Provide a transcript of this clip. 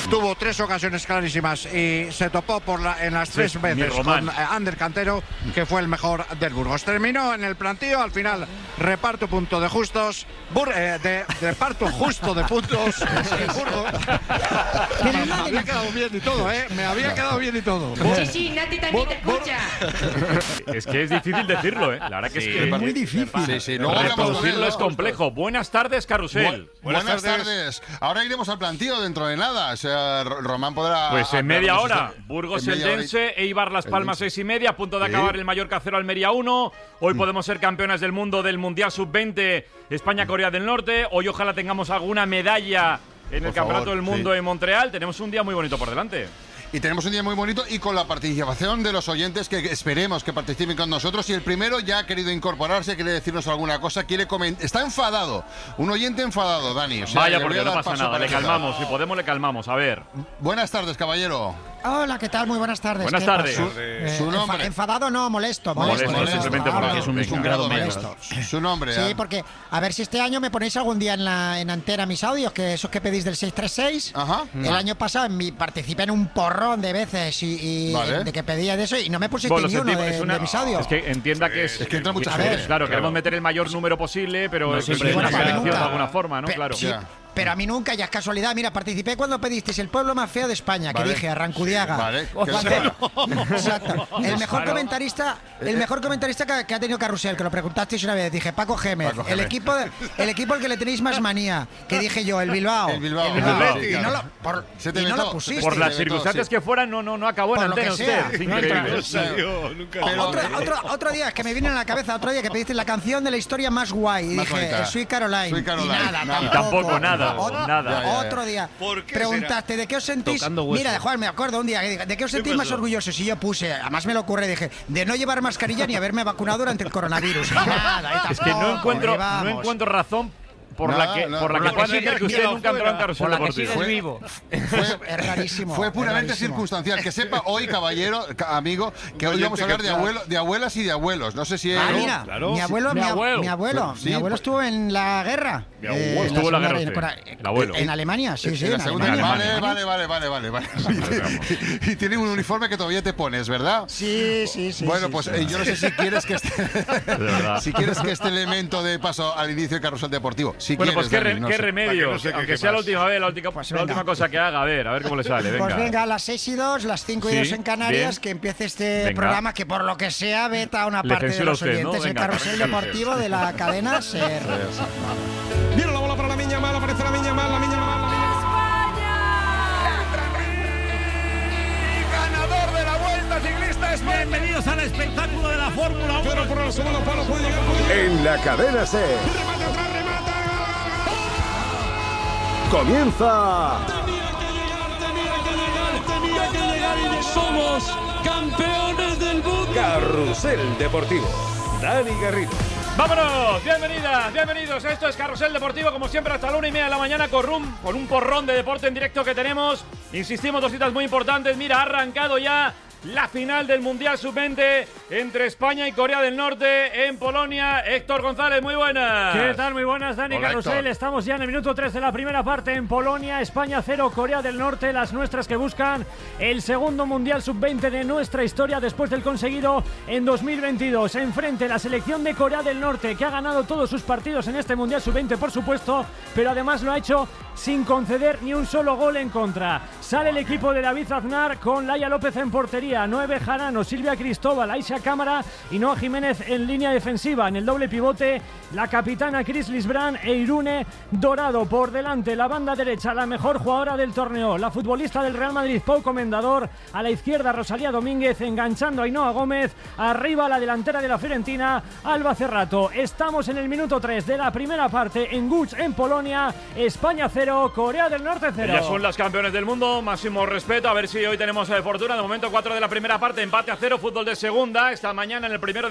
tuvo 3 ocasiones clarísimas y se topó en las 3 veces con Ander Cantero, que fue el mejor del Burgos. Terminó en el plantío, al final reparto punto de justos, reparto justo de puntos. Me había quedado bien y todo, me había quedado bien y todo. Sí, Nati también te escucha. Es que es difícil decirlo, La verdad que es muy difícil. Reproducirlo es complejo. Buenas tardes, Carrusel. Buenas tardes. Ahora iremos al plantío dentro de nada. O sea, Román podrá... Pues en media hora. Burgos Eldense, Eibar Las Palmas 6:30, a punto de acabar el Mallorca 0 Almería 1. Hoy podemos ser campeonas del mundo del Mundial Sub-20 España-Corea del Norte. Hoy ojalá tengamos alguna medalla en el Campeonato del Mundo en Montreal. Tenemos un día muy bonito por delante. Y tenemos un día muy bonito y con la participación de los oyentes que esperemos que participen con nosotros. Y el primero ya ha querido incorporarse, quiere decirnos alguna cosa, quiere comentar. Está enfadado. Un oyente enfadado, Dani. O sea, vaya, porque no pasa nada. Le calmamos. Si podemos, le calmamos. A ver. Buenas tardes, caballero. Hola, ¿qué tal? Muy buenas tardes. Buenas tardes. Su nombre. Enfadado no, molesto. Simplemente porque es un grado molesto. Su nombre. Sí, porque a ver si este año me ponéis algún día en antena mis audios, que esos que pedís del 636. Ajá. El año pasado participé en un porrón de veces y de que pedía de eso y no me pusiste ni uno de mis audios. Es que entienda que es que entra mucha gente. Claro, queremos meter el mayor número posible, pero siempre es de alguna forma, ¿no? Claro. Pero a mí nunca, ya es casualidad. Mira, participé cuando pedisteis el pueblo más feo de España, que dije, Arrancudiaga. Exacto. El mejor comentarista que ha tenido Carrusel, que lo preguntasteis una vez, dije, Paco Gémez. El equipo al que le tenéis más manía, que dije yo, el Bilbao. El Bilbao. Y no lo pusiste. Por las circunstancias que fueran, no acabó en antena usted. Increíble. Otro día, es que me viene a la cabeza, otro día que pediste la canción de la historia más guay. Y dije, Sweet Caroline. Y nada, y tampoco nada. Otro día. Preguntaste, ¿de qué os sentís? Mira, Juan, me acuerdo un día, ¿de qué os sentís más orgullosos? Y yo puse, además me lo ocurre, dije, de no llevar mascarilla ni haberme vacunado durante el coronavirus. Nada, es que no encuentro razón por la que pueda decir que usted nunca entró en Carrusel Deportivo. Es rarísimo. Fue puramente circunstancial. Que sepa hoy, caballero, amigo, que hoy vamos a hablar de abuelas y de abuelos. No sé si... mira, mi abuelo estuvo en la guerra. Mi abuelo estuvo en la guerra. El abuelo. En Alemania, sí. En la Segunda Alemania. Vale. Y tiene un uniforme que todavía te pones, ¿verdad? Sí. Bueno, pues yo no sé si quieres que este elemento de paso al inicio del Carrusel Deportivo. Bueno, pues qué remedio, aunque sea la última vez, la última cosa que haga, a ver cómo le sale. Venga. Pues venga, a las 6:02, las 5:02 en Canarias, que empiece este programa que por lo que sea veta a una parte de los oyentes, el Carrusel Deportivo de la cadena SER. Viene la bola para la Miña Mal, aparece la Miña Mal. Ganador de la Vuelta Ciclista España. Bienvenidos al espectáculo de la Fórmula 1. Pero por el segundo palo puede llegar. En la cadena SER. Remate atrás, remata. Comienza. Tenía que llegar y somos campeones del mundo. Carrusel Deportivo. Dani Garrido. ¡Vámonos! Bienvenidos. Esto es Carrusel Deportivo, como siempre, hasta la 1:30 de la mañana con un porrón de deporte en directo que tenemos. Insistimos, 2 citas muy importantes. Mira, ha arrancado ya la final del Mundial Sub-20 entre España y Corea del Norte en Polonia. Héctor González, muy buenas. ¿Qué tal? Muy buenas, Dani. Hola, Carrusel. Héctor. Estamos ya en el minuto 3 de la primera parte en Polonia. España 0, Corea del Norte. Las nuestras que buscan el segundo Mundial Sub-20 de nuestra historia después del conseguido en 2022. Enfrente la selección de Corea del Norte, que ha ganado todos sus partidos en este Mundial Sub-20, por supuesto, pero además lo ha hecho sin conceder ni un solo gol en contra. Sale el equipo de David Aznar con Laia López en portería, Noé Bejarano, Silvia Cristóbal, Aisha Cámara y Noa Jiménez en línea defensiva. En el doble pivote, la capitana Cris Lisbrán e Irune Dorado. Por delante, la banda derecha, la mejor jugadora del torneo, la futbolista del Real Madrid, Pau Comendador. A la izquierda, Rosalía Domínguez enganchando a Ainhoa Gómez. Arriba, la delantera de la Fiorentina, Alba Cerrato. Estamos en el minuto 3 de la primera parte en Łódź, en Polonia. España 0, Corea del Norte 0. Ya son las campeones del mundo, máximo respeto. A ver si hoy tenemos fortuna. De momento 4 de la primera parte, empate a 0, fútbol de segunda. Esta mañana en el primero